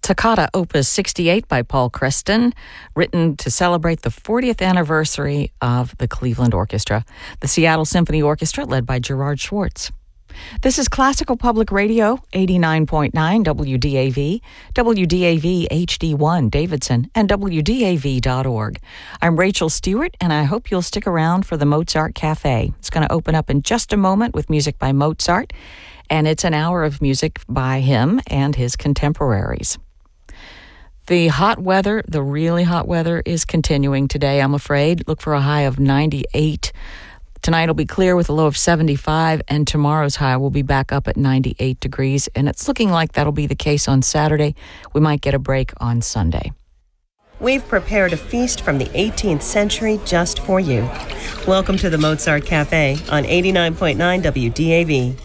Toccata Opus 68 by Paul Creston, written to celebrate the 40th anniversary of the Cleveland Orchestra, the Seattle Symphony Orchestra led by Gerard Schwartz. This is Classical Public Radio, 89.9 WDAV, WDAV HD1 Davidson, and WDAV.org. I'm Rachel Stewart, and I hope you'll stick around for the Mozart Cafe. It's going to open up in just a moment with music by Mozart, and it's an hour of music by him and his contemporaries. The hot weather, the really hot weather, is continuing today, I'm afraid. Look for a high of 98. Tonight will be clear with a low of 75, and tomorrow's high will be back up at 98 degrees, and it's looking like that'll be the case on Saturday. We might get a break on Sunday. We've prepared a feast from the 18th century just for you. Welcome to the Mozart Cafe on 89.9 WDAV.